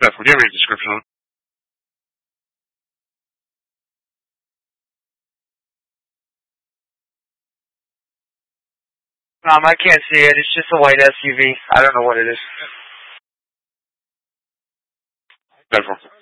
Definitely. Do you have any description on it? I can't see it. It's just a white SUV. I don't know what it is. Definitely.